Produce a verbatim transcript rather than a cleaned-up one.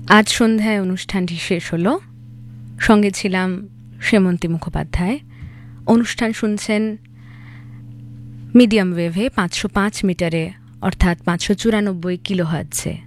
আজ সন্ধ্যায় অনুষ্ঠানটি শেষ হলো। সঙ্গে ছিলাম সেমন্তী মুখোপাধ্যায়। অনুষ্ঠান শুনছেন মিডিয়াম ওয়েভে পাঁচশো পাঁচ মিটারে, অর্থাৎ পাঁচশো চুরানব্বই কিলো হার্টজে।